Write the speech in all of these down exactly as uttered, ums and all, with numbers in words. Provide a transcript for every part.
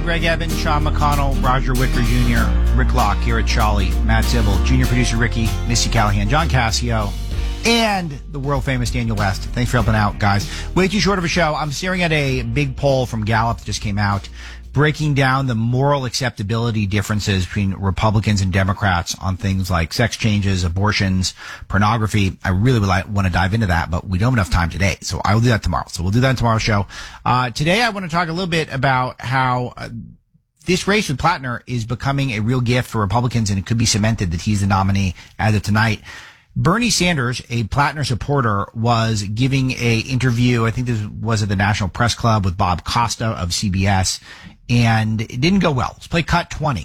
Greg Evans, Sean McConnell, Roger Wicker Junior, Rick Locke, Garrett Chawley, Matt Zibble, Junior Producer Ricky, Missy Callahan, John Cassio, and the world-famous Daniel West. Thanks for helping out, guys. Way too short of a show. I'm staring at a big poll from Gallup that just came out, breaking down the moral acceptability differences between Republicans and Democrats on things like sex changes, abortions, pornography. I really would like, want to dive into that, but we don't have enough time today, so I will do that tomorrow. So we'll do that in tomorrow's show. Uh, today I want to talk a little bit about how uh, this race with Plattner is becoming a real gift for Republicans, and it could be cemented that he's the nominee as of tonight. Bernie Sanders, a Plattner supporter, was giving a interview, I think this was at the National Press Club with Bob Costa of C B S, and it didn't go well. Let's play cut twenty.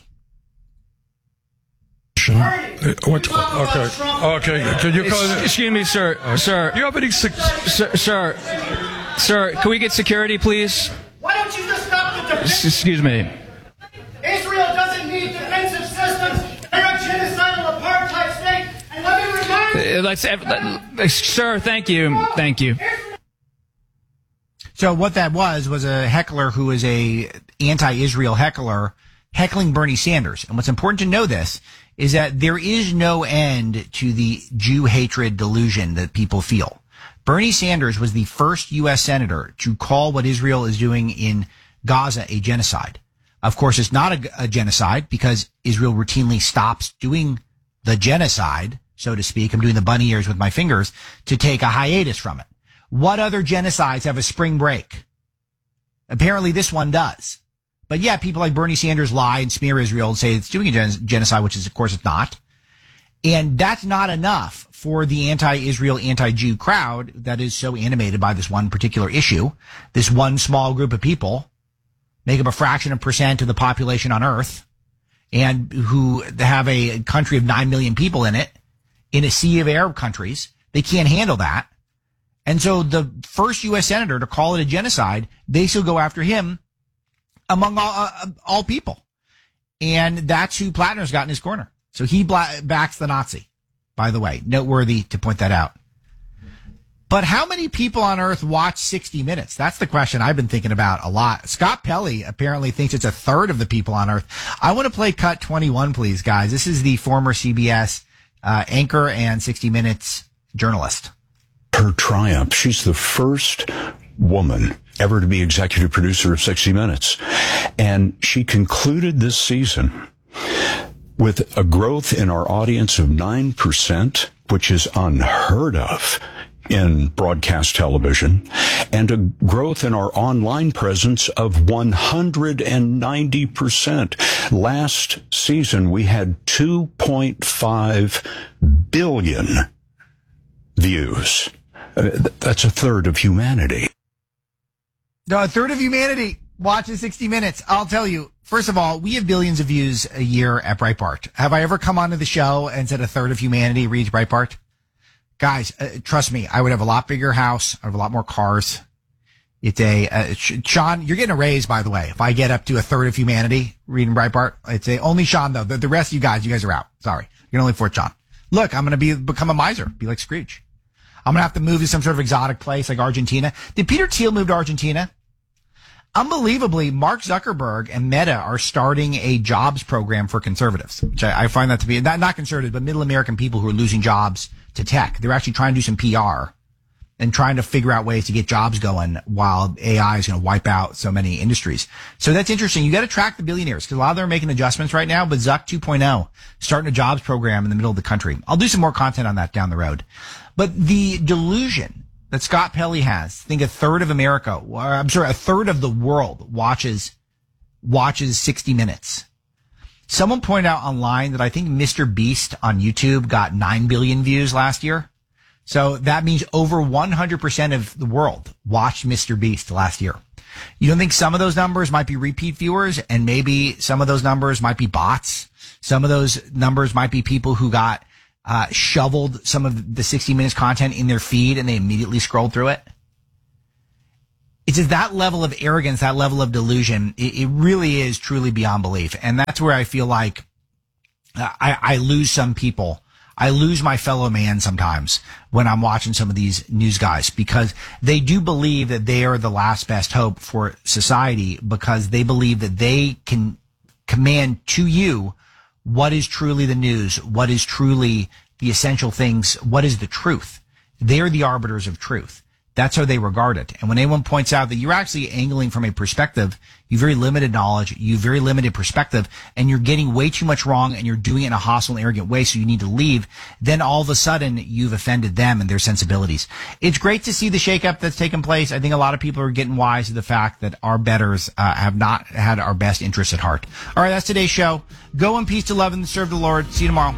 What? Okay. Okay. Can you call Excuse me, sir. Uh, sir. You have any... Sir, sir. Sir, can we get security, please? Why don't you just stop the defense? Excuse me. Israel doesn't need defensive systems. They're a genocidal apartheid state. And let me remind you... Uh, let's, uh, uh, sir, thank you. Thank you. So what that was, was a heckler who was a anti-Israel heckler heckling Bernie Sanders. And what's important to know this is that there is no end to the Jew hatred delusion that people feel. Bernie Sanders was the first U S senator to call what Israel is doing in Gaza a genocide. Of course, it's not a, a genocide because Israel routinely stops doing the genocide, so to speak. I'm doing the bunny ears with my fingers to take a hiatus from it. What other genocides have a spring break? Apparently this one does. But yeah, people like Bernie Sanders lie and smear Israel and say it's doing a gen- genocide, which is, of course, it's not. And that's not enough for the anti-Israel, anti-Jew crowd that is so animated by this one particular issue. This one small group of people make up a fraction of percent of the population on Earth and who have a country of nine million people in it, in a sea of Arab countries. They can't handle that. And so the first U S senator to call it a genocide, they still go after him among all, uh, all people. And that's who Plattner's got in his corner. So he bla- backs the Nazi, by the way. Noteworthy to point that out. But how many people on Earth watch sixty minutes? That's the question I've been thinking about a lot. Scott Pelley apparently thinks it's a third of the people on Earth. I want to play cut twenty-one, please, guys. This is the former C B S uh, anchor and sixty minutes journalist. Her triumph. She's the first woman ever to be executive producer of sixty minutes. And she concluded this season with a growth in our audience of nine percent, which is unheard of in broadcast television, and a growth in our online presence of one hundred ninety percent. Last season, we had two point five billion views. Uh, that's a third of humanity. No, a third of humanity watches sixty minutes. I'll tell you, first of all, we have billions of views a year at Breitbart. Have I ever come onto the show and said a third of humanity reads Breitbart? Guys, uh, trust me, I would have a lot bigger house. I have a lot more cars. It's a, uh, Sean, you're getting a raise, by the way. If I get up to a third of humanity reading Breitbart, it's a, only Sean though. The, the rest of you guys, you guys are out. Sorry. You can only afford Sean. Look, I'm going to be, become a miser, be like Scrooge. I'm going to have to move to some sort of exotic place like Argentina. Did Peter Thiel move to Argentina? Unbelievably, Mark Zuckerberg and Meta are starting a jobs program for conservatives, which I, I find that to be, not, not conservatives, but middle American people who are losing jobs to tech. They're actually trying to do some P R and trying to figure out ways to get jobs going while A I is going to wipe out so many industries. So that's interesting. You got to track the billionaires because a lot of them are making adjustments right now, but Zuck two point oh, starting a jobs program in the middle of the country. I'll do some more content on that down the road. But the delusion that Scott Pelley has, I think a third of America, or I'm sorry, a third of the world watches, watches sixty minutes. Someone pointed out online that I think Mister Beast on YouTube got nine billion views last year. So that means over one hundred percent of the world watched Mister Beast last year. You don't think some of those numbers might be repeat viewers and maybe some of those numbers might be bots? Some of those numbers might be people who got uh shoveled some of the sixty minutes content in their feed and they immediately scrolled through it? It's just that level of arrogance, that level of delusion. It, it really is truly beyond belief. And that's where I feel like uh, I, I lose some people. I lose my fellow man sometimes when I'm watching some of these news guys, because they do believe that they are the last best hope for society, because they believe that they can command to you what is truly the news, what is truly the essential things, what is the truth. They're the arbiters of truth. That's how they regard it. And when anyone points out that you're actually angling from a perspective, you have very limited knowledge, you have very limited perspective, and you're getting way too much wrong, and you're doing it in a hostile and arrogant way, so you need to leave, then all of a sudden you've offended them and their sensibilities. It's great to see the shakeup that's taken place. I think a lot of people are getting wise to the fact that our betters uh, have not had our best interests at heart. All right, that's today's show. Go in peace to love and serve the Lord. See you tomorrow.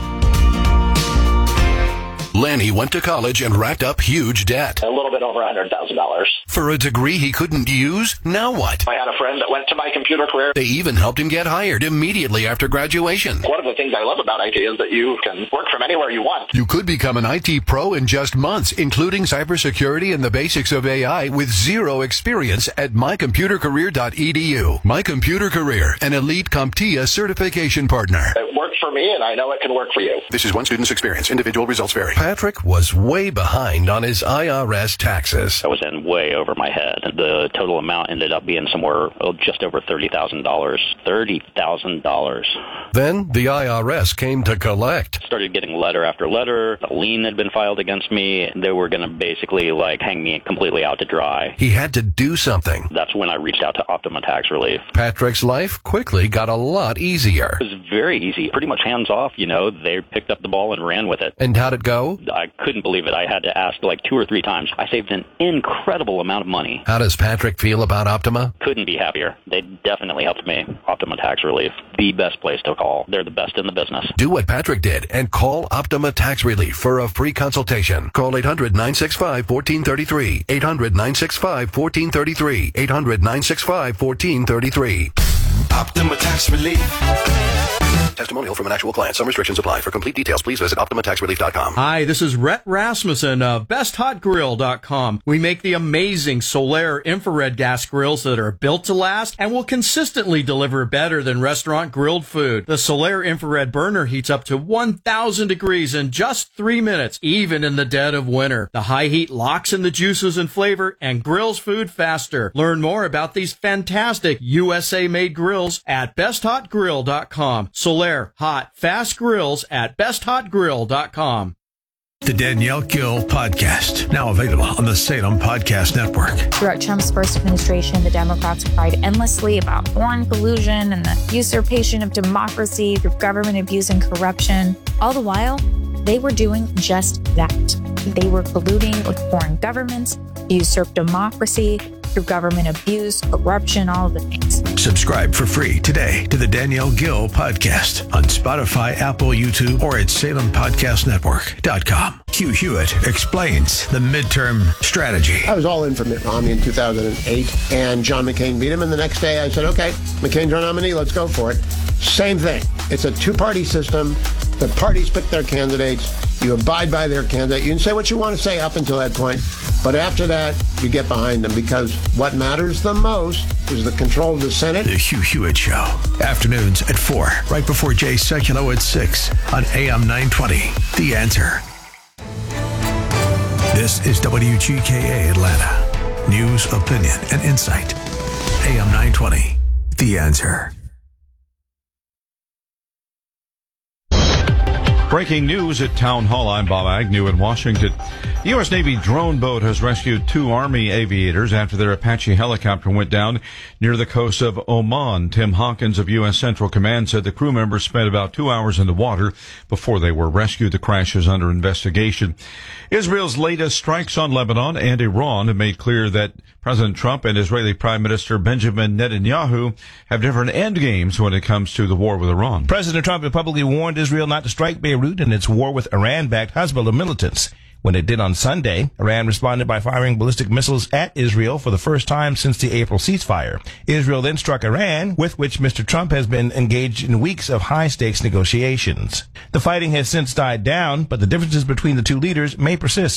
Lanny went to college and racked up huge debt. A little bit over one hundred thousand dollars. For a degree he couldn't use? Now what? I had a friend that went to my computer career. They even helped him get hired immediately after graduation. One of the things I love about I T is that you can work from anywhere you want. You could become an I T pro in just months, including cybersecurity and the basics of A I with zero experience at my computer career dot e d u. My Computer Career, an elite CompTIA certification partner. It worked for me, and I know it can work for you. This is one student's experience. Individual results vary. Patrick was way behind on his I R S taxes. I was in way over my head. The total amount ended up being somewhere oh, just over thirty thousand dollars. thirty thousand dollars. Then the I R S came to collect. Started getting letter after letter. A lien had been filed against me. They were going to basically like hang me completely out to dry. He had to do something. That's when I reached out to Optima Tax Relief. Patrick's life quickly got a lot easier. It was very easy. Pretty much hands off, you know. They picked up the ball and ran with it. And how'd it go? I couldn't believe it. I had to ask like two or three times. I saved an incredible amount of money. How does Patrick feel about Optima? Couldn't be happier. They definitely helped me. Optima Tax Relief, the best place to call. They're the best in the business. Do what Patrick did and call Optima Tax Relief for a free consultation. Call eight hundred, nine six five, one four three three. eight hundred, nine six five, one four three three. eight hundred, nine six five, one four three three. Optima Tax Relief. Testimonial from an actual client. Some restrictions apply. For complete details, please visit optima tax relief dot com. Hi, this is Rhett Rasmussen of best hot grill dot com. We make the amazing Solaire infrared gas grills that are built to last and will consistently deliver better than restaurant grilled food. The Solaire infrared burner heats up to one thousand degrees in just three minutes, even in the dead of winter. The high heat locks in the juices and flavor and grills food faster. Learn more about these fantastic U S A-made grills at best hot grill dot com. Solaire hot, fast grills at best hot grill dot com. The Danielle Gill Podcast, now available on the Salem Podcast Network. Throughout Trump's first administration, the Democrats cried endlessly about foreign collusion and the usurpation of democracy through government abuse and corruption. All the while, they were doing just that. They were colluding with foreign governments, usurp democracy through government abuse, corruption, all of the things. Subscribe for free today to the Danielle Gill Podcast on Spotify, Apple, YouTube, or at salem podcast network dot com. Hugh Hewitt explains the midterm strategy. I was all in for Mitt Romney in two thousand eight, and John McCain beat him, and the next day I said, okay, McCain's our nominee, let's go for it. Same thing. It's a two-party system. The parties pick their candidates. You abide by their candidate. You can say what you want to say up until that point, but after that, you get behind them, because what matters the most is the control of the Senate. The Hugh Hewitt Show. Afternoons at four, right before Jay Sekulow at six on A M nine twenty. The Answer. This is W G K A Atlanta. News, opinion, and insight. A M nine twenty. The Answer. Breaking news at Town Hall. I'm Bob Agnew in Washington. The U S Navy drone boat has rescued two Army aviators after their Apache helicopter went down near the coast of Oman. Tim Hawkins of U S Central Command said the crew members spent about two hours in the water before they were rescued. The crash is under investigation. Israel's latest strikes on Lebanon and Iran have made clear that President Trump and Israeli Prime Minister Benjamin Netanyahu have different end games when it comes to the war with Iran. President Trump had publicly warned Israel not to strike Beirut in its war with Iran-backed Hezbollah militants. When it did on Sunday, Iran responded by firing ballistic missiles at Israel for the first time since the April ceasefire. Israel then struck Iran, with which Mister Trump has been engaged in weeks of high-stakes negotiations. The fighting has since died down, but the differences between the two leaders may persist.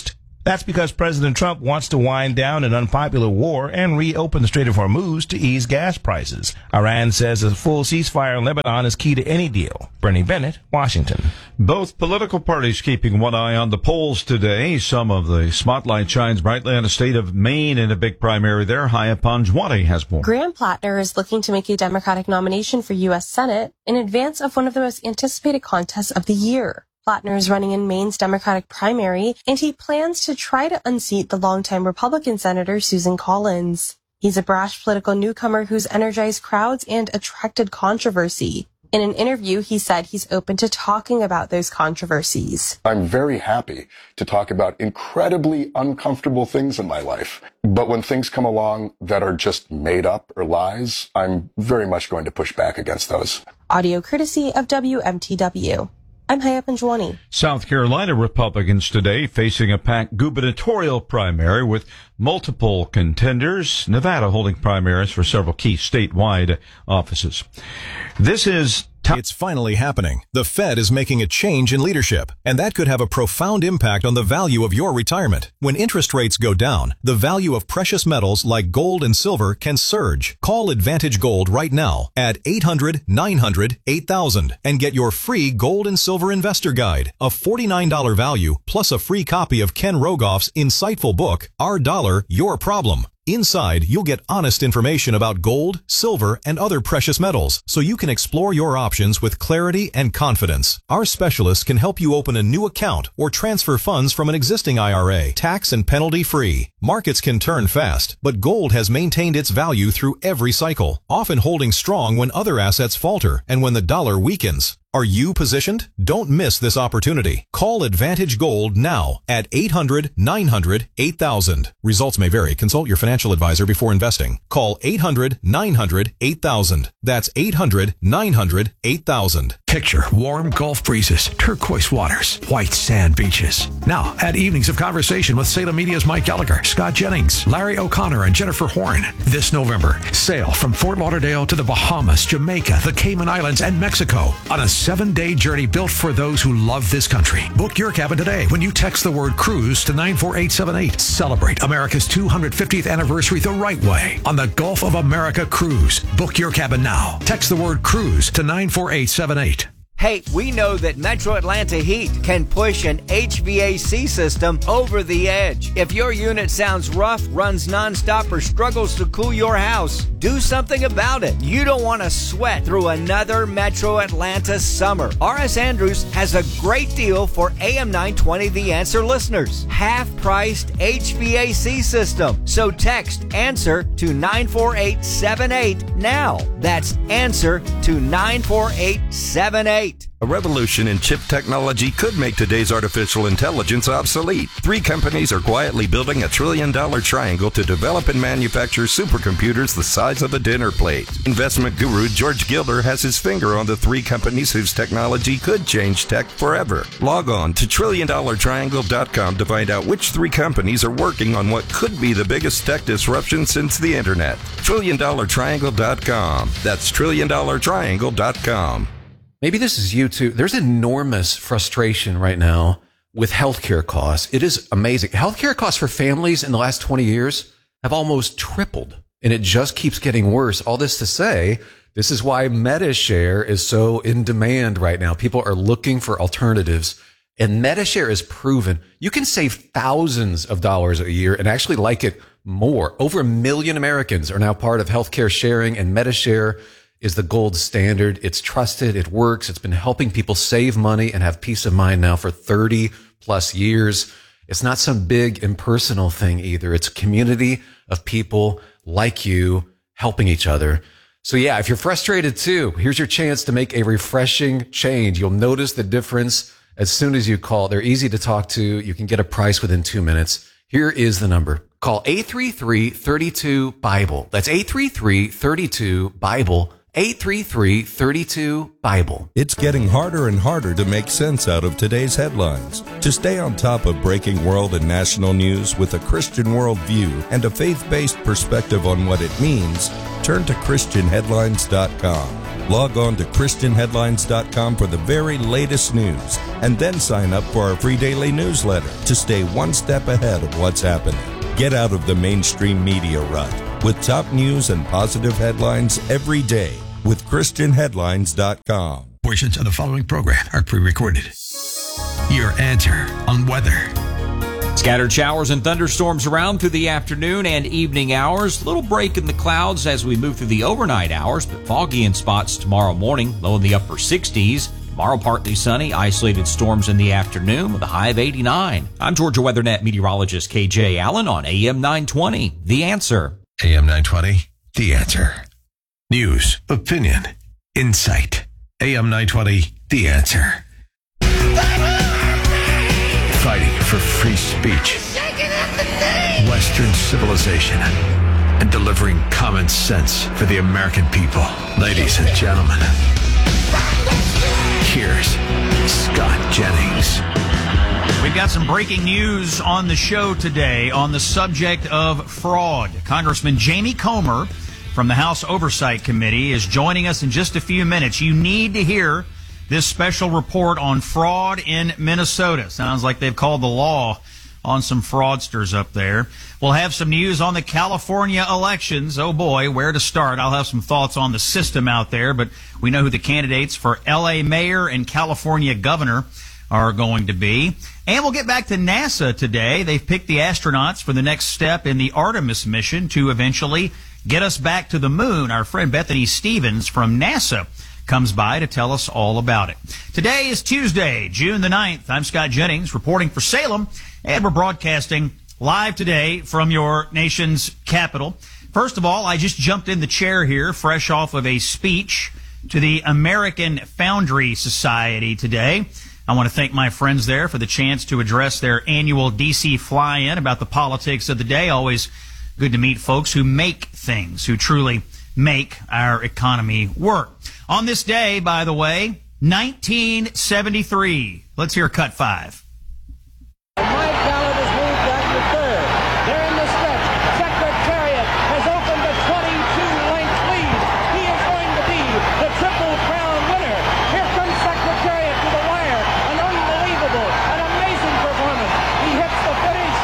That's because President Trump wants to wind down an unpopular war and reopen the Strait of Hormuz to ease gas prices. Iran says a full ceasefire in Lebanon is key to any deal. Bernie Bennett, Washington. Both political parties keeping one eye on the polls today. Some of the spotlight shines brightly on the state of Maine in a big primary there. Haya Panjwani has more. Graham Plattner is looking to make a Democratic nomination for U S Senate in advance of one of the most anticipated contests of the year. Plattner is running in Maine's Democratic primary, and he plans to try to unseat the longtime Republican Senator Susan Collins. He's a brash political newcomer who's energized crowds and attracted controversy. In an interview, he said he's open to talking about those controversies. I'm very happy to talk about incredibly uncomfortable things in my life. But when things come along that are just made up or lies, I'm very much going to push back against those. Audio courtesy of W M T W. I'm Haya Panjwani. South Carolina Republicans today facing a packed gubernatorial primary with multiple contenders. Nevada holding primaries for several key statewide offices. This is It's finally happening. The Fed is making a change in leadership, and that could have a profound impact on the value of your retirement. When interest rates go down, the value of precious metals like gold and silver can surge. Call Advantage Gold right now at eight hundred, nine hundred, eight thousand and get your free Gold and Silver Investor Guide, a forty-nine dollars value plus a free copy of Ken Rogoff's insightful book, Our Dollar, Your Problem. Inside, you'll get honest information about gold, silver, and other precious metals, so you can explore your options with clarity and confidence. Our specialists can help you open a new account or transfer funds from an existing I R A, tax and penalty free. Markets can turn fast, but gold has maintained its value through every cycle, often holding strong when other assets falter and when the dollar weakens. Are you positioned? Don't miss this opportunity. Call Advantage Gold now at eight hundred, nine hundred, eight thousand. Results may vary. Consult your financial advisor before investing. Call eight hundred, nine hundred, eight thousand. That's eight hundred, nine hundred, eight thousand. Picture warm Gulf breezes, turquoise waters, white sand beaches. Now, add evenings of conversation with Salem Media's Mike Gallagher, Scott Jennings, Larry O'Connor, and Jennifer Horn. This November, sail from Fort Lauderdale to the Bahamas, Jamaica, the Cayman Islands, and Mexico on a seven-day journey built for those who love this country. Book your cabin today when you text the word cruise to nine four eight seven eight. Celebrate America's two hundred fiftieth anniversary the right way on the Gulf of America Cruise. Book your cabin now. Text the word cruise to nine four eight seven eight. Hey, we know that Metro Atlanta Heat can push an H V A C system over the edge. If your unit sounds rough, runs nonstop, or struggles to cool your house, do something about it. You don't want to sweat through another Metro Atlanta summer. R S Andrews has a great deal for A M nine twenty The Answer listeners. Half-priced H V A C system. So text ANSWER to nine four eight seven eight now. That's ANSWER to nine four eight seven eight. A revolution in chip technology could make today's artificial intelligence obsolete. Three companies are quietly building a trillion-dollar triangle to develop and manufacture supercomputers the size of a dinner plate. Investment guru George Gilder has his finger on the three companies whose technology could change tech forever. Log on to trillion dollar triangle dot com to find out which three companies are working on what could be the biggest tech disruption since the internet. trillion dollar triangle dot com. That's trillion dollar triangle dot com. Maybe this is you too. There's enormous frustration right now with healthcare costs. It is amazing. Healthcare costs for families in the last twenty years have almost tripled, and it just keeps getting worse. All this to say, this is why MediShare is so in demand right now. People are looking for alternatives, and MediShare is proven you can save thousands of dollars a year and actually like it more. Over a million Americans are now part of healthcare sharing, and MediShare is the gold standard. It's trusted. It works. It's been helping people save money and have peace of mind now for thirty plus years. It's not some big impersonal thing either. It's a community of people like you helping each other. So yeah, if you're frustrated too, here's your chance to make a refreshing change. You'll notice the difference as soon as you call. They're easy to talk to. You can get a price within two minutes. Here is the number. Call eight three three, three two, BIBLE. That's eight three three, three two, BIBLE. eight three three, three two, Bible. It's getting harder and harder to make sense out of today's headlines. To stay on top of breaking world and national news with a Christian worldview and a faith-based perspective on what it means, turn to Christian Headlines dot com. Log on to Christian Headlines dot com for the very latest news, and then sign up for our free daily newsletter to stay one step ahead of what's happening. Get out of the mainstream media rut with top news and positive headlines every day with Christian Headlines dot com. Portions of the following program are pre-recorded. Your answer on weather. Scattered showers and thunderstorms around through the afternoon and evening hours. Little break in the clouds as we move through the overnight hours, but foggy in spots tomorrow morning, low in the upper sixties. Tomorrow, partly sunny, isolated storms in the afternoon with a high of eighty-nine. I'm Georgia WeatherNet meteorologist K J Allen on A M nine twenty. The Answer. A M nine twenty, The Answer. News, opinion, insight. A M nine twenty, The Answer. Fighting for free speech, Western civilization, and delivering common sense for the American people. Ladies and gentlemen, here's Scott Jennings. We've got some breaking news on the show today on the subject of fraud. Congressman Jamie Comer from the House Oversight Committee is joining us in just a few minutes. You need to hear this special report on fraud in Minnesota. Sounds like they've called the law on some fraudsters up there. We'll have some news on the California elections. Oh boy, where to start? I'll have some thoughts on the system out there, but we know who the candidates for L A mayor and California governor are going to be. And we'll get back to NASA today. They've picked the astronauts for the next step in the Artemis mission to eventually get us back to the moon. Our friend Bethany Stevens from NASA comes by to tell us all about it. Today is Tuesday, June the ninth. I'm Scott Jennings reporting for Salem, and we're broadcasting live today from your nation's capital. First of all, I just jumped in the chair here, fresh off of a speech to the American Foundry Society today. I want to thank my friends there for the chance to address their annual D C fly-in about the politics of the day. Always good to meet folks who make things, who truly make our economy work. On this day, by the way, nineteen seventy-three. Let's hear cut five. Mike Ballard has moved down to third. They're in the stretch. Secretariat has opened a twenty-two length lead. He is going to be the Triple Crown winner. Here comes Secretariat to the wire. An unbelievable, an amazing performance. He hits the finish.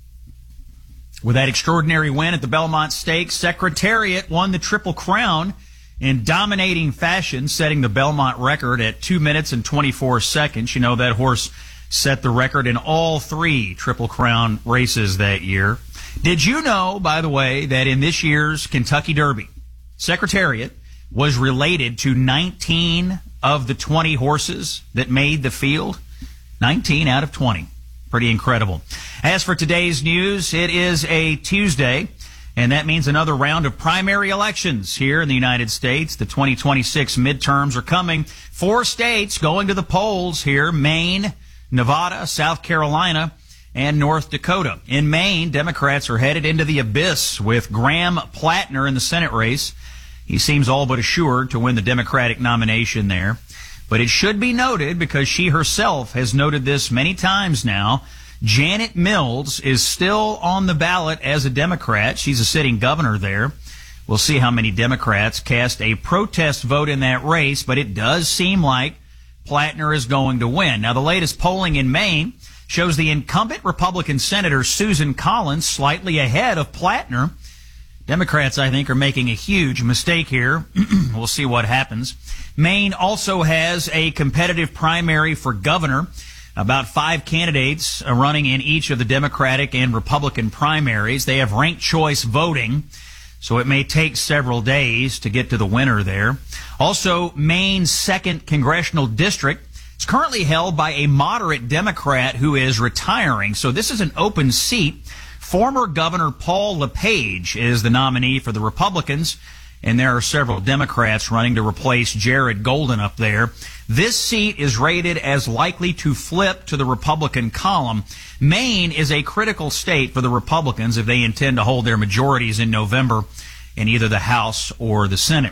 With that extraordinary win at the Belmont Stakes, Secretariat won the Triple Crown in dominating fashion, setting the Belmont record at two minutes and twenty-four seconds. You know, that horse set the record in all three Triple Crown races that year. Did you know, by the way, that in this year's Kentucky Derby, Secretariat was related to nineteen of the twenty horses that made the field? nineteen out of twenty. Pretty incredible. As for today's news, it is a Tuesday, and that means another round of primary elections here in the United States. The twenty twenty-six midterms are coming. Four states going to the polls here: Maine, Nevada, South Carolina, and North Dakota. In Maine, Democrats are headed into the abyss with Graham Plattner in the Senate race. He seems all but assured to win the Democratic nomination there. But it should be noted, because she herself has noted this many times now, Janet Mills is still on the ballot as a Democrat. She's a sitting governor there. We'll see how many Democrats cast a protest vote in that race, but it does seem like Plattner is going to win. Now, the latest polling in Maine shows the incumbent Republican Senator Susan Collins slightly ahead of Plattner. Democrats, I think, are making a huge mistake here. We'll see what happens. Maine also has a competitive primary for governor. About five candidates are running in each of the Democratic and Republican primaries. They have ranked choice voting, so it may take several days to get to the winner there. Also, Maine's second congressional district is currently held by a moderate Democrat who is retiring, so this is an open seat. Former Governor Paul LePage is the nominee for the Republicans, and there are several Democrats running to replace Jared Golden up there. This seat is rated as likely to flip to the Republican column. Maine is a critical state for the Republicans if they intend to hold their majorities in November in either the House or the Senate.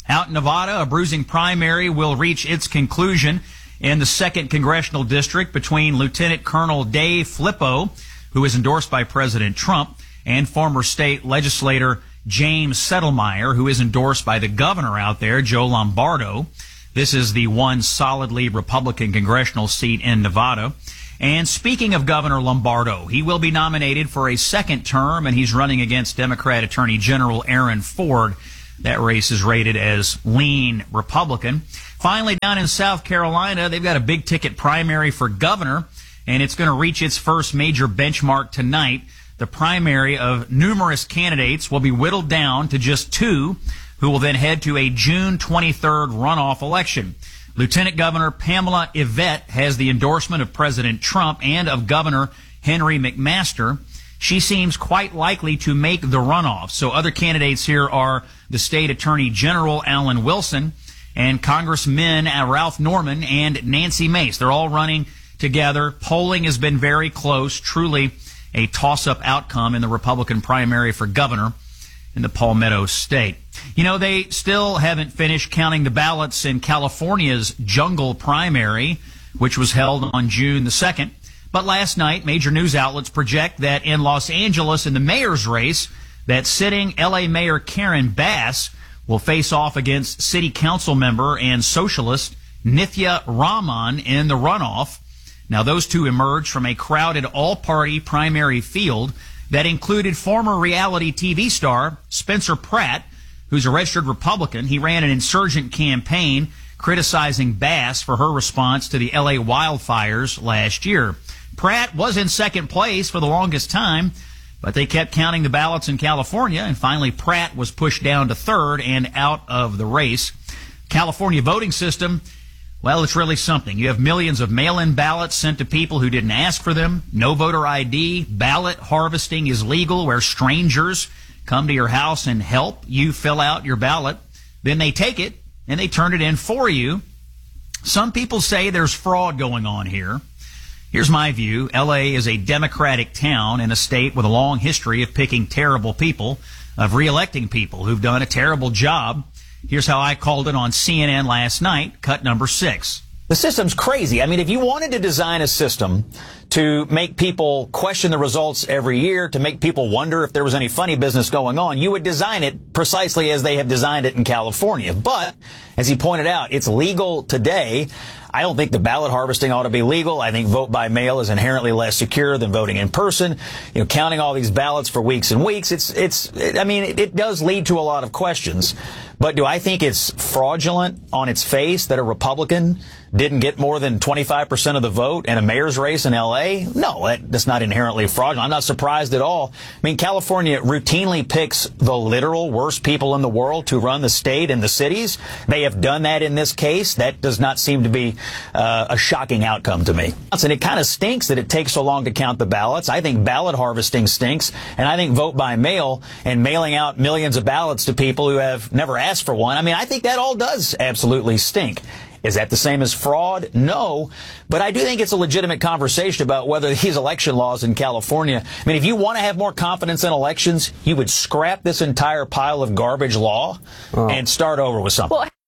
Out in Nevada, a bruising primary will reach its conclusion in the second congressional district between Lieutenant Colonel Dave Flippo, who is endorsed by President Trump, and former state legislator James Settlemeyer, who is endorsed by the governor out there, Joe Lombardo. This is the one solidly Republican congressional seat in Nevada. And speaking of Governor Lombardo, he will be nominated for a second term, and he's running against Democrat Attorney General Aaron Ford. That race is rated as lean Republican. Finally, down in South Carolina, they've got a big ticket primary for governor, and it's going to reach its first major benchmark tonight. The primary of numerous candidates will be whittled down to just two, who will then head to a June twenty-third runoff election. Lieutenant Governor Pamela Yvette has the endorsement of President Trump and of Governor Henry McMaster. She seems quite likely to make the runoff. So other candidates here are the State Attorney General Alan Wilson and Congressmen Ralph Norman and Nancy Mace. They're all running together. Polling has been very close, truly a toss-up outcome in the Republican primary for governor in the Palmetto State. You know, they still haven't finished counting the ballots in California's jungle primary, which was held on June the second. But last night, major news outlets project that in Los Angeles in the mayor's race, that sitting L A Mayor Karen Bass will face off against city council member and socialist Nithya Raman in the runoff. Now, those two emerged from a crowded all-party primary field that included former reality T V star Spencer Pratt, who's a registered Republican. He ran an insurgent campaign criticizing Bass for her response to the L A wildfires last year. Pratt was in second place for the longest time, but they kept counting the ballots in California, and finally Pratt was pushed down to third and out of the race. California voting system, well, it's really something. You have millions of mail-in ballots sent to people who didn't ask for them, no voter I D, ballot harvesting is legal where strangers come to your house and help you fill out your ballot. Then they take it and they turn it in for you. Some people say there's fraud going on here. Here's my view. L A is a Democratic town in a state with a long history of picking terrible people, of reelecting people who've done a terrible job. Here's how I called it on C N N last night, cut number six. The system's crazy. I mean, if you wanted to design a system to make people question the results every year, to make people wonder if there was any funny business going on, you would design it precisely as they have designed it in California. But, as he pointed out, it's legal today. I don't think the ballot harvesting ought to be legal. I think vote by mail is inherently less secure than voting in person. You know, counting all these ballots for weeks and weeks, it's, it's, I mean, it, it does lead to a lot of questions. But do I think it's fraudulent on its face that a Republican didn't get more than twenty-five percent of the vote in a mayor's race in L A? No, that, that's not inherently fraudulent. I'm not surprised at all. I mean, California routinely picks the literal worst people in the world to run the state and the cities. They have done that in this case. That does not seem to be uh, a shocking outcome to me. And it kind of stinks that it takes so long to count the ballots. I think ballot harvesting stinks, and I think vote by mail and mailing out millions of ballots to people who have never asked for one, I mean, I think that all does absolutely stink. Is that the same as fraud? No. But I do think it's a legitimate conversation about whether these election laws in California, I mean, if you want to have more confidence in elections, you would scrap this entire pile of garbage law oh. and start over with something. Well,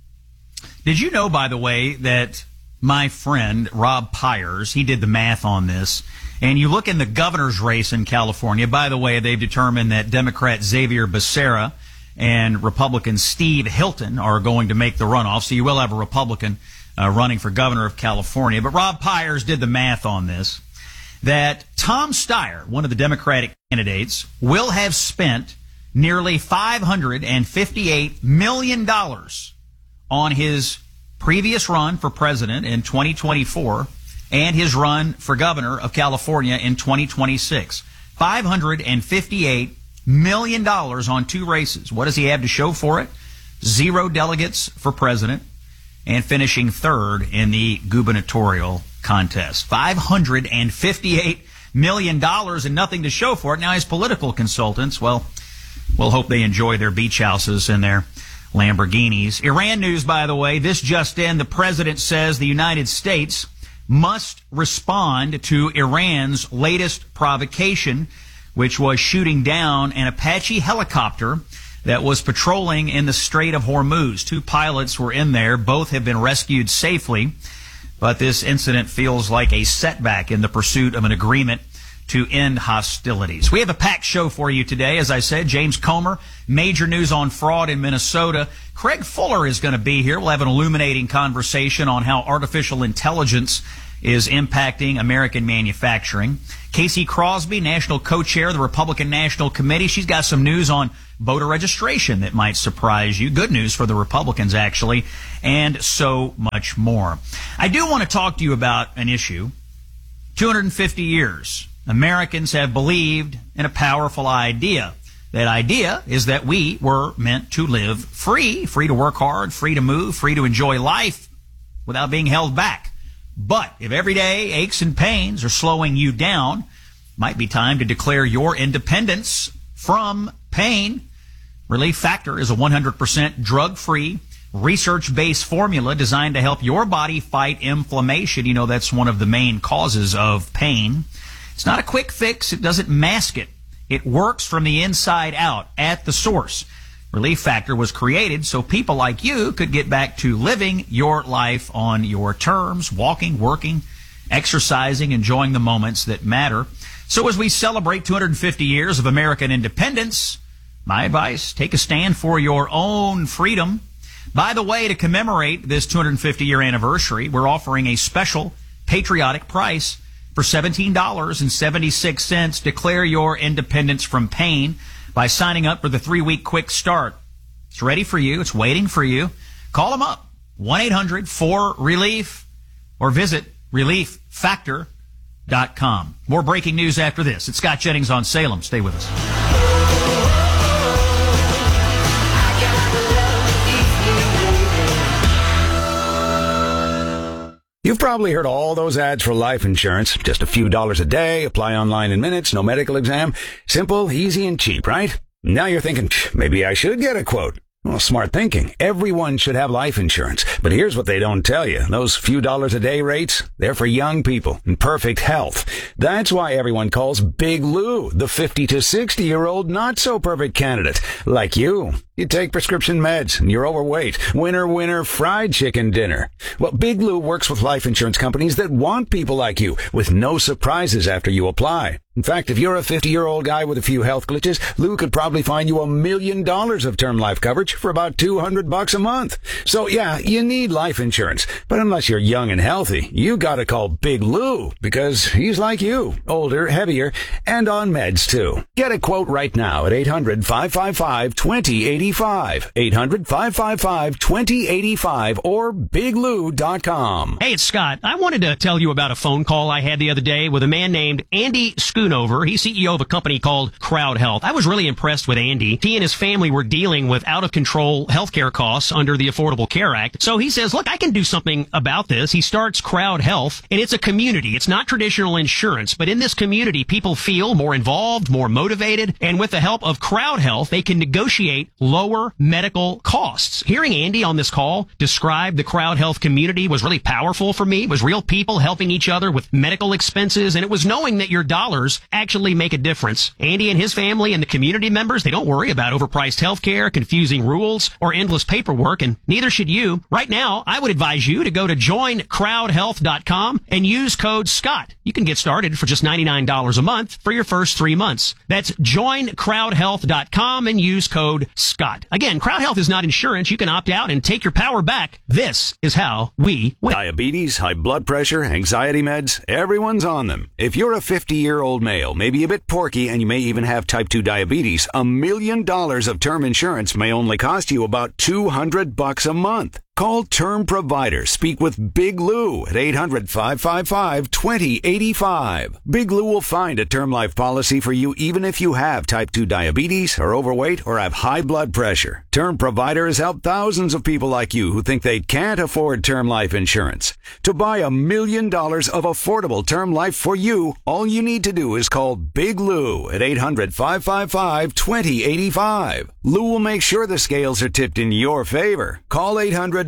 did you know, by the way, that my friend Rob Pyers, he did the math on this, and you look in the governor's race in California, by the way, they've determined that Democrat Xavier Becerra and Republican Steve Hilton are going to make the runoff, so you will have a Republican uh, running for governor of California. But Rob Pyers did the math on this, that Tom Steyer, one of the Democratic candidates, will have spent nearly five hundred fifty-eight million dollars on his previous run for president in twenty twenty-four and his run for governor of California in twenty twenty-six. five hundred fifty-eight million dollars on two races. What does he have to show for it? Zero delegates for president and finishing third in the gubernatorial contest. five hundred fifty-eight million dollars and nothing to show for it. Now his political consultants, well, we'll hope they enjoy their beach houses and their Lamborghinis. Iran news, by the way, this just in, the president says the United States must respond to Iran's latest provocation, which was shooting down an Apache helicopter that was patrolling in the Strait of Hormuz. Two pilots were in there. Both have been rescued safely, but this incident feels like a setback in the pursuit of an agreement to end hostilities. We have a packed show for you today. As I said, James Comer, major news on fraud in Minnesota. Craig Fuller is going to be here. We'll have an illuminating conversation on how artificial intelligence is impacting American manufacturing. Casey Crosby, national co-chair of the Republican National Committee. She's got some news on voter registration that might surprise you. Good news for the Republicans, actually, and so much more. I do want to talk to you about an issue. two hundred fifty years. Americans have believed in a powerful idea. That idea is that we were meant to live free, free to work hard, free to move, free to enjoy life without being held back. But if everyday aches and pains are slowing you down, might be time to declare your independence from pain. Relief Factor is a one hundred percent drug-free, research-based formula designed to help your body fight inflammation. You know, that's one of the main causes of pain. It's not a quick fix. It doesn't mask it. It works from the inside out at the source. Relief Factor was created so people like you could get back to living your life on your terms, walking, working, exercising, enjoying the moments that matter. So as we celebrate two hundred fifty years of American independence, my advice, take a stand for your own freedom. By the way, to commemorate this two hundred fifty year anniversary, we're offering a special patriotic price for seventeen dollars and seventy-six cents. Declare your independence from pain by signing up for the three-week quick start. It's ready for you. It's waiting for you. Call them up, one eight hundred four relief, or visit relief factor dot com. More breaking news after this. It's Scott Jennings on Salem. Stay with us. You've probably heard all those ads for life insurance. Just a few dollars a day, apply online in minutes, no medical exam. Simple, easy, and cheap, right? Now you're thinking, maybe I should get a quote. Well, smart thinking. Everyone should have life insurance. But here's what they don't tell you. Those few dollars a day rates, they're for young people in perfect health. That's why everyone calls Big Lou the fifty to sixty year old not so perfect candidate. Like you. You take prescription meds and you're overweight. Winner, winner, fried chicken dinner. Well, Big Lou works with life insurance companies that want people like you with no surprises after you apply. In fact, if you're a fifty-year-old guy with a few health glitches, Lou could probably find you a million dollars of term life coverage for about two hundred bucks a month. So yeah, you need life insurance. But unless you're young and healthy, you gotta call Big Lou because he's like you, older, heavier, and on meds too. Get a quote right now at eight hundred, five five five, two zero eight five. eight hundred, five five five, two zero eight five or big lou dot com. Hey, it's Scott. I wanted to tell you about a phone call I had the other day with a man named Andy Schoonover. He's C E O of a company called Crowd Health. I was really impressed with Andy. He and his family were dealing with out-of-control healthcare costs under the Affordable Care Act. So he says, look, I can do something about this. He starts Crowd Health, and it's a community. It's not traditional insurance, but in this community, people feel more involved, more motivated, and with the help of Crowd Health, they can negotiate lower medical costs. Hearing Andy on this call describe the Crowd Health community was really powerful for me. It was real people helping each other with medical expenses, and it was knowing that your dollars actually make a difference. Andy and his family and the community members, they don't worry about overpriced healthcare, confusing rules, or endless paperwork, and neither should you. Right now, I would advise you to go to join crowd health dot com and use code SCOTT. You can get started for just ninety-nine dollars a month for your first three months. That's join crowd health dot com and use code SCOTT. Again, Crowd Health is not insurance. You can opt out and take your power back. This is how we win. Diabetes, high blood pressure, anxiety meds, everyone's on them. If you're a fifty-year-old male, maybe a bit porky, and you may even have type two diabetes, a million dollars of term insurance may only cost you about two hundred bucks a month. Call Term Provider. Speak with Big Lou at eight hundred, five five five, two zero eight five. Big Lou will find a term life policy for you even if you have type two diabetes, are overweight, or have high blood pressure. Term Provider has helped thousands of people like you who think they can't afford term life insurance. To buy a million dollars of affordable term life for you, all you need to do is call Big Lou at eight hundred, five five five, two zero eight five. Lou will make sure the scales are tipped in your favor. Call eight hundred,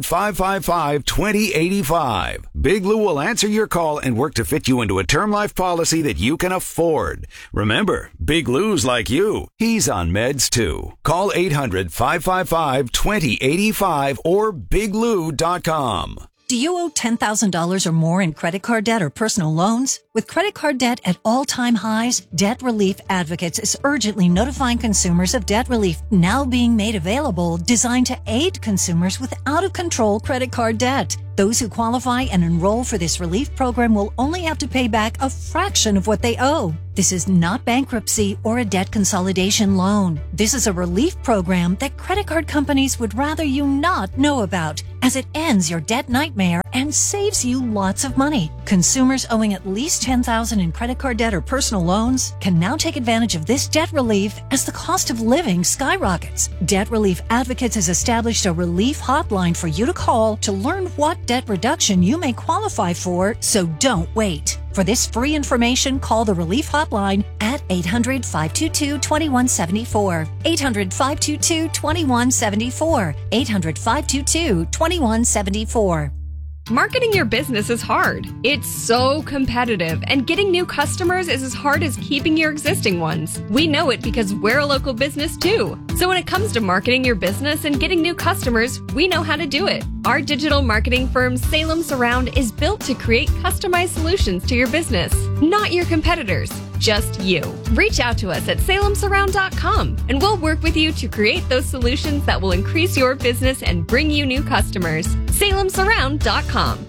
hundred, five five five, two zero eight five. Big Lou will answer your call and work to fit you into a term life policy that you can afford. Remember, Big Lou's like you. He's on meds too. Call eight hundred, five five five, two zero eight five or big lou dot com. Do you owe ten thousand dollars or more in credit card debt or personal loans? With credit card debt at all-time highs, Debt Relief Advocates is urgently notifying consumers of debt relief now being made available, designed to aid consumers with out-of-control credit card debt. Those who qualify and enroll for this relief program will only have to pay back a fraction of what they owe. This is not bankruptcy or a debt consolidation loan. This is a relief program that credit card companies would rather you not know about, as it ends your debt nightmare and saves you lots of money. Consumers owing at least ten thousand dollars in credit card debt or personal loans can now take advantage of this debt relief as the cost of living skyrockets. Debt Relief Advocates has established a relief hotline for you to call to learn what debt reduction you may qualify for, so don't wait. For this free information, call the Relief Hotline at eight hundred, five two two, two one seven four. eight hundred, five two two, two one seven four. eight hundred, five two two, two one seven four. Marketing your business is hard. It's so competitive, and getting new customers is as hard as keeping your existing ones. We know it because we're a local business too. So when it comes to marketing your business and getting new customers, we know how to do it. Our digital marketing firm, Salem Surround, is built to create customized solutions to your business, not your competitors, just you. Reach out to us at salem surround dot com, and we'll work with you to create those solutions that will increase your business and bring you new customers. salem surround dot com.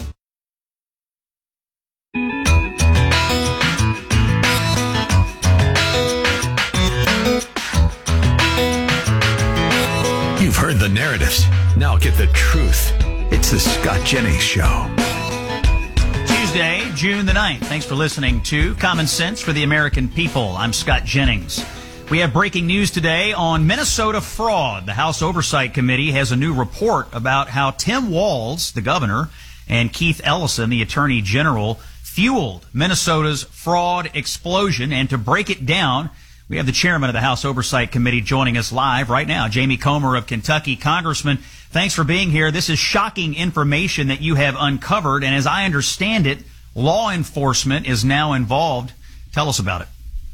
You've heard the narratives. Now get the truth. It's the Scott Jennings Show. Tuesday, June the ninth. Thanks for listening to Common Sense for the American People. I'm Scott Jennings. We have breaking news today on Minnesota fraud. The House Oversight Committee has a new report about how Tim Walz, the governor, and Keith Ellison, the attorney general, fueled Minnesota's fraud explosion. And to break it down, we have the chairman of the House Oversight Committee joining us live right now, Jamie Comer of Kentucky. Congressman, thanks for being here. This is shocking information that you have uncovered, and as I understand it, law enforcement is now involved. Tell us about it.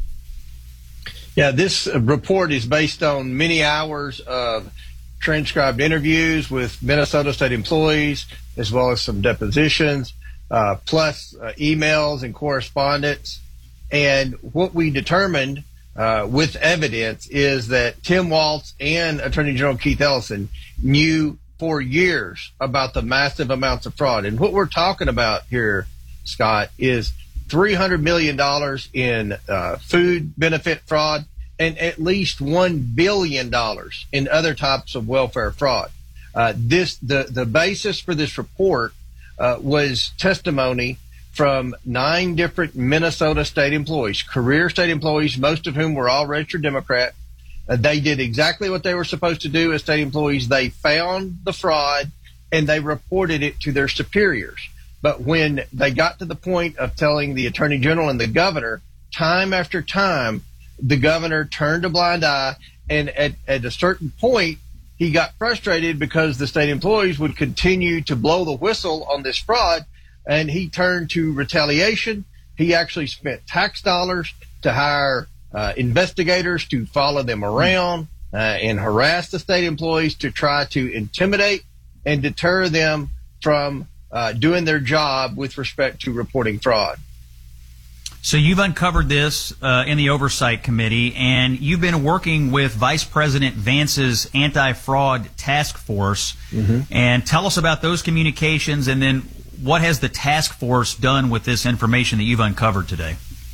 Yeah, this report is based on many hours of transcribed interviews with Minnesota state employees, as well as some depositions, uh, plus uh, emails and correspondence. And what we determined uh, with evidence is that Tim Walz and Attorney General Keith Ellison knew for years about the massive amounts of fraud. And what we're talking about here, Scott, is three hundred million dollars in uh, food benefit fraud and at least one billion dollars in other types of welfare fraud. Uh, this the, the basis for this report uh, was testimony from nine different Minnesota state employees, career state employees, most of whom were all registered Democrat. Uh, they did exactly what they were supposed to do as state employees. They found the fraud and they reported it to their superiors. But when they got to the point of telling the attorney general and the governor, time after time, the governor turned a blind eye. And at, at a certain point, he got frustrated because the state employees would continue to blow the whistle on this fraud. And he turned to retaliation. He actually spent tax dollars to hire uh, investigators to follow them around uh, and harass the state employees to try to intimidate and deter them from Uh, doing their job with respect to reporting fraud. So you've uncovered this uh, in the Oversight Committee, and you've been working with Vice President Vance's anti-fraud task force. Mm-hmm. And tell us about those communications, and then what has the task force done with this information that you've uncovered today?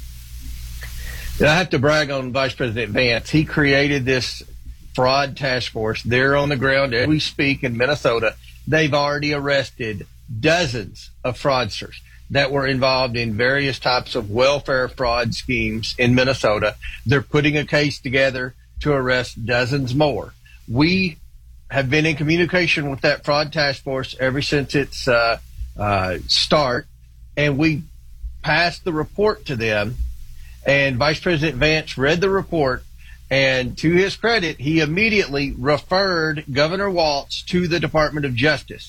I have to brag on Vice President Vance. He created this fraud task force. They're on the ground as we speak in Minnesota. They've already arrested dozens of fraudsters that were involved in various types of welfare fraud schemes in Minnesota. They're putting a case together to arrest dozens more. We have been in communication with that fraud task force ever since its uh, uh, start, and we passed the report to them, and Vice President Vance read the report, and to his credit, he immediately referred Governor Walz to the Department of Justice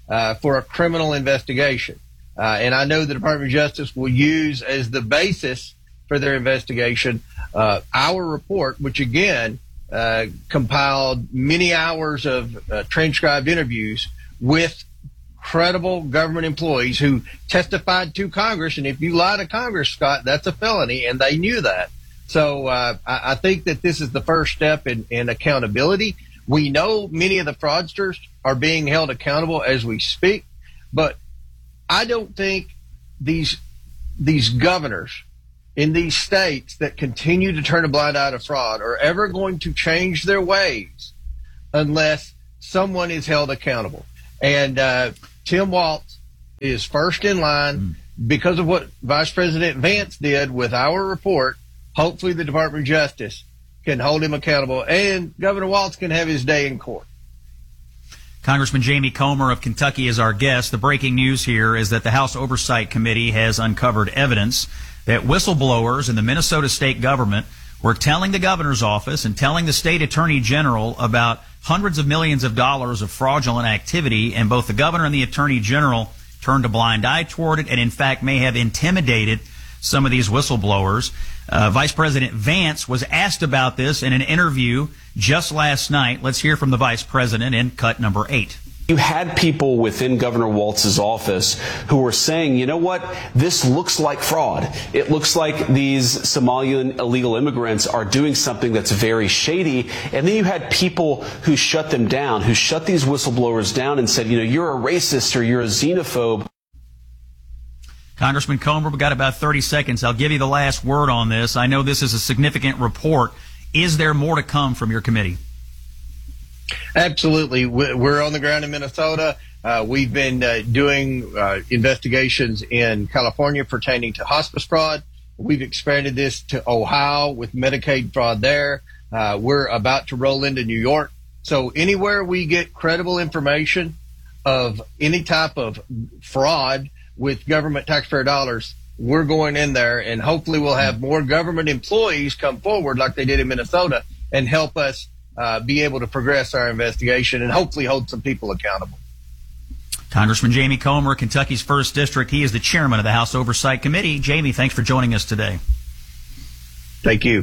uh, for a criminal investigation. Uh, and I know the Department of Justice will use as the basis for their investigation uh, our report, which again uh, compiled many hours of uh, transcribed interviews with credible government employees who testified to Congress. And if you lie to Congress, Scott, that's a felony, and they knew that. So uh, I, I think that this is the first step in, in accountability. We know many of the fraudsters are being held accountable as we speak, but I don't think these these governors in these states that continue to turn a blind eye to fraud are ever going to change their ways unless someone is held accountable. And uh, Tim Walz is first in line mm. because of what Vice President Vance did with our report. Hopefully the Department of Justice can hold him accountable, and Governor Walz can have his day in court. Congressman Jamie Comer of Kentucky is our guest. The breaking news here is that the House Oversight Committee has uncovered evidence that whistleblowers in the Minnesota state government were telling the governor's office and telling the state attorney general about hundreds of millions of dollars of fraudulent activity, and both the governor and the attorney general turned a blind eye toward it and, in fact, may have intimidated some of these whistleblowers. Uh, Vice President Vance was asked about this in an interview just last night. Let's hear from the Vice President in cut number eight. You had people within Governor Walz's office who were saying, you know what, this looks like fraud. It looks like these Somalian illegal immigrants are doing something that's very shady. And then you had people who shut them down, who shut these whistleblowers down and said, you know, you're a racist or you're a xenophobe. Congressman Comer, we've got about thirty seconds. I'll give you the last word on this. I know this is a significant report. Is there more to come from your committee? Absolutely. We're on the ground in Minnesota. Uh, we've been uh, doing uh, investigations in California pertaining to hospice fraud. We've expanded this to Ohio with Medicaid fraud there. Uh, we're about to roll into New York. So anywhere we get credible information of any type of fraud with government taxpayer dollars, we're going in there, and hopefully we'll have more government employees come forward like they did in Minnesota and help us uh, be able to progress our investigation and hopefully hold some people accountable. Congressman Jamie Comer, Kentucky's first District. He is the chairman of the House Oversight Committee. Jamie, thanks for joining us today. Thank you.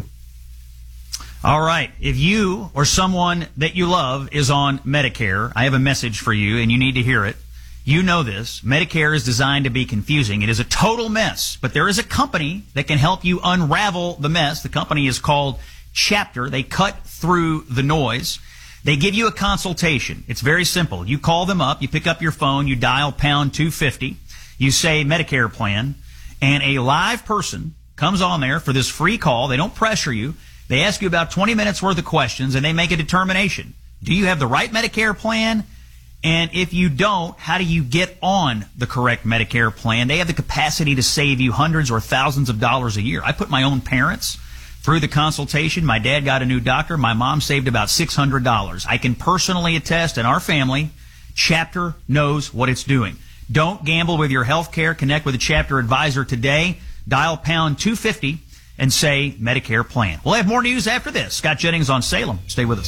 All right. If you or someone that you love is on Medicare, I have a message for you, and you need to hear it. You know this. Medicare is designed to be confusing. It is a total mess, but there is a company that can help you unravel the mess. The company is called Chapter. They cut through the noise. They give you a consultation. It's very simple. You call them up, you pick up your phone, you dial pound two fifty, you say Medicare plan, and a live person comes on there for this free call. They don't pressure you. They ask you about twenty minutes worth of questions, and they make a determination. Do you have the right Medicare plan? And if you don't, how do you get on the correct Medicare plan? They have the capacity to save you hundreds or thousands of dollars a year. I put my own parents through the consultation. My dad got a new doctor. My mom saved about six hundred dollars. I can personally attest, in our family, Chapter knows what it's doing. Don't gamble with your health care. Connect with a Chapter advisor today. Dial pound two fifty and say Medicare plan. We'll have more news after this. Scott Jennings on Salem. Stay with us.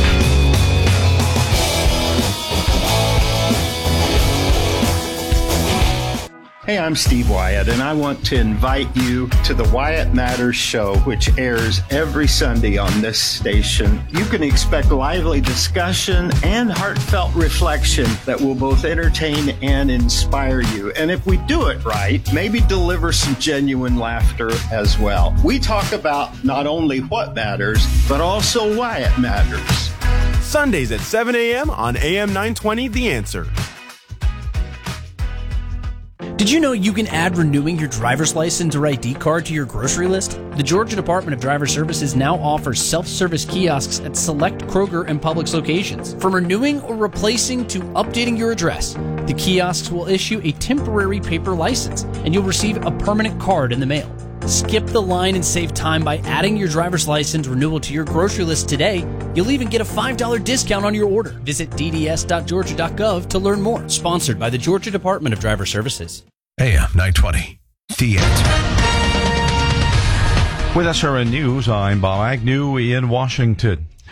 Hey, I'm Steve Wyatt, and I want to invite you to the Wyatt Matters Show, which airs every Sunday on this station. You can expect lively discussion and heartfelt reflection that will both entertain and inspire you. And if we do it right, maybe deliver some genuine laughter as well. We talk about not only what matters, but also why it matters. Sundays at seven a.m. on A M nine twenty, The Answer. Did you know you can add renewing your driver's license or I D card to your grocery list? The Georgia Department of Driver Services now offers self-service kiosks at select Kroger and Publix locations. From renewing or replacing to updating your address, the kiosks will issue a temporary paper license, and you'll receive a permanent card in the mail. Skip the line and save time by adding your driver's license renewal to your grocery list today. You'll even get a five dollars discount on your order. Visit d d s dot georgia dot gov to learn more. Sponsored by the Georgia Department of Driver Services. A M nine twenty, The Answer. With S R N News, I'm Bob Agnew in Washington.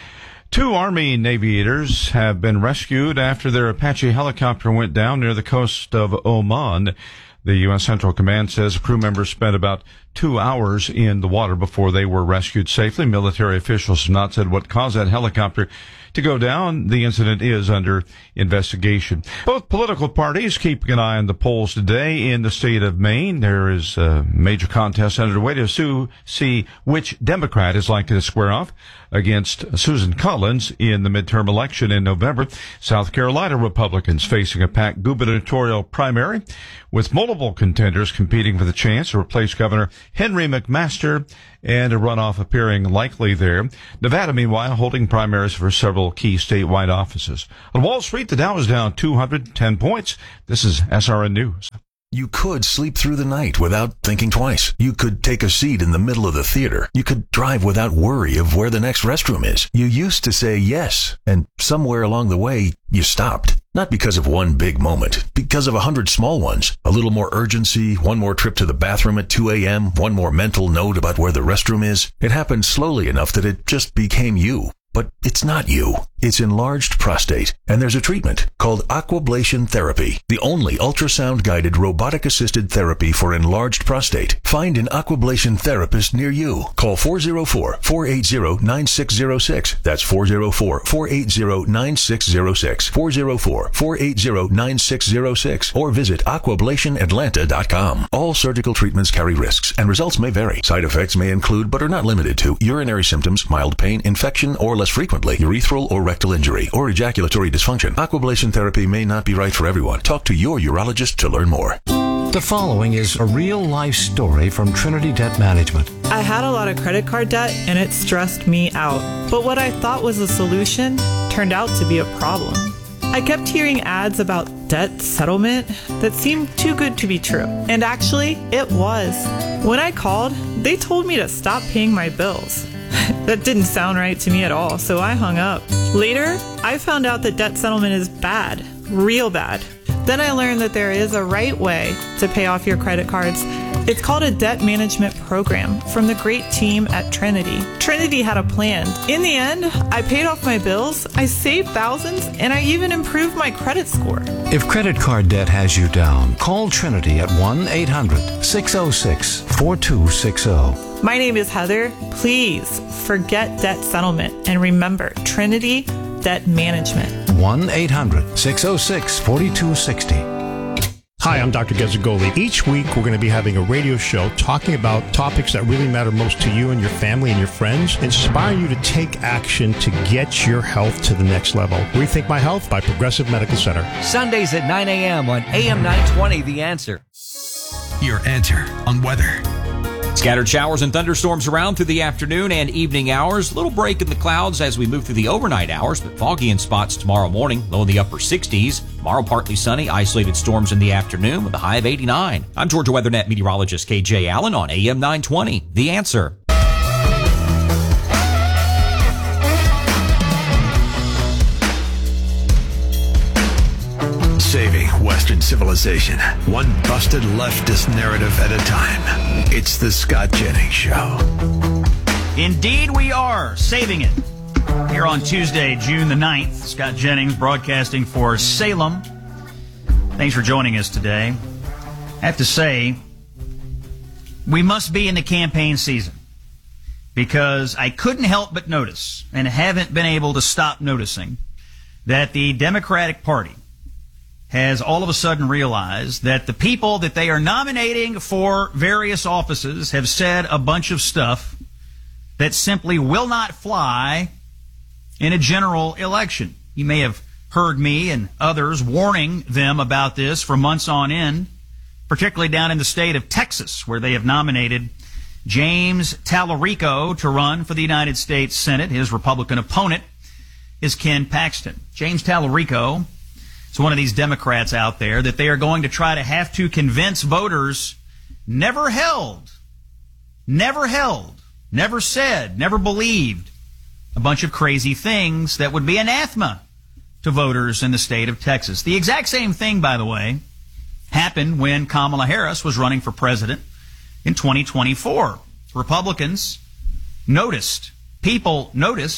Two Army aviators have been rescued after their Apache helicopter went down near the coast of Oman. The U S Central Command says crew members spent about two hours in the water before they were rescued safely. Military officials have not said what caused that helicopter to go down. The incident is under investigation. Both political parties keeping an eye on the polls today in the state of Maine. There is a major contest underway to see which Democrat is likely to square off against Susan Collins in the midterm election in November. South Carolina Republicans facing a packed gubernatorial primary with multiple contenders competing for the chance to replace Governor Henry McMaster and a runoff appearing likely there. Nevada, meanwhile, holding primaries for several key statewide offices. On Wall Street, the Dow is down two hundred ten points. This is S R N News. You could sleep through the night without thinking twice. You could take a seat in the middle of the theater. You could drive without worry of where the next restroom is. You used to say yes, and somewhere along the way, you stopped. Not because of one big moment, because of a hundred small ones. A little more urgency, one more trip to the bathroom at two a.m., one more mental note about where the restroom is. It happened slowly enough that it just became you. But it's not you. It's enlarged prostate, and there's a treatment called aquablation therapy, the only ultrasound-guided robotic-assisted therapy for enlarged prostate. Find an aquablation therapist near you. Call four oh four, four eight zero, nine six oh six. That's four oh four, four eight zero, nine six oh six. four oh four, four eight zero, nine six oh six. Or visit aquablation atlanta dot com. All surgical treatments carry risks, and results may vary. Side effects may include, but are not limited to, urinary symptoms, mild pain, infection, or less frequently, urethral or rectal injury, or ejaculatory dysfunction. Aquablation therapy may not be right for everyone. Talk to your urologist to learn more. The following is a real-life story from Trinity Debt Management. I had a lot of credit card debt, and it stressed me out. But what I thought was a solution turned out to be a problem. I kept hearing ads about debt settlement that seemed too good to be true. And actually, it was. When I called, they told me to stop paying my bills. That didn't sound right to me at all, so I hung up. Later, I found out that debt settlement is bad, real bad. Then I learned that there is a right way to pay off your credit cards. It's called a debt management program from the great team at Trinity. Trinity had a plan. In the end, I paid off my bills, I saved thousands, and I even improved my credit score. If credit card debt has you down, call Trinity at one eight hundred, six oh six, four two six oh. My name is Heather. Please forget debt settlement and remember Trinity Debt Management. one eight hundred, six oh six, four two six oh. Hi, I'm Doctor Gezagoli. Each week, we're going to be having a radio show talking about topics that really matter most to you and your family and your friends, inspire you to take action to get your health to the next level. Rethink My Health by Progressive Medical Center. Sundays at nine a.m. on A M nine twenty, The Answer. Your answer on weather. Scattered showers and thunderstorms around through the afternoon and evening hours. Little break in the clouds as we move through the overnight hours, but foggy in spots tomorrow morning, low in the upper sixties. Tomorrow, partly sunny, isolated storms in the afternoon with a high of eighty-nine. I'm Georgia WeatherNet meteorologist K J Allen on A M nine twenty, The Answer. Saving Western civilization, one busted leftist narrative at a time. It's the Scott Jennings Show. Indeed we are saving it. Here on Tuesday, June the ninth, Scott Jennings broadcasting for Salem. Thanks for joining us today. I have to say, we must be in the campaign season because I couldn't help but notice, and haven't been able to stop noticing, that the Democratic Party has all of a sudden realized that the people that they are nominating for various offices have said a bunch of stuff that simply will not fly in a general election. You may have heard me and others warning them about this for months on end, particularly down in the state of Texas, where they have nominated James Tallarico to run for the United States Senate. His Republican opponent is Ken Paxton. James Tallarico is one of these Democrats out there that they are going to try to have to convince voters never held, never held, never said, never believed a bunch of crazy things that would be anathema to voters in the state of Texas. The exact same thing, by the way, happened when Kamala Harris was running for president in twenty twenty-four. Republicans noticed, people noticed,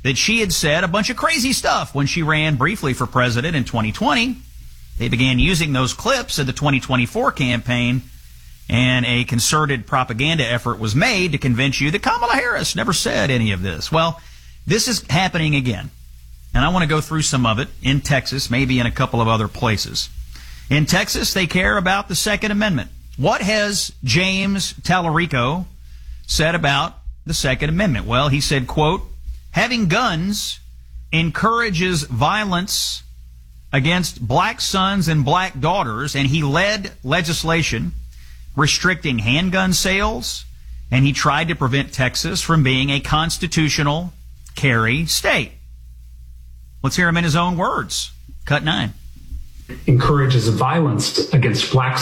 that she had said a bunch of crazy stuff when she ran briefly for president in twenty twenty. They began using those clips in the twenty twenty-four campaign, and a concerted propaganda effort was made to convince you that Kamala Harris never said any of this. Well, this is happening again, and I want to go through some of it in Texas, maybe in a couple of other places. In Texas, they care about the Second Amendment. What has James Tallarico said about the Second Amendment? Well, he said, quote, having guns encourages violence against black sons and black daughters, and he led legislation restricting handgun sales, and he tried to prevent Texas from being a constitutional carry state. Let's hear him in his own words. Cut nine. Encourages violence against black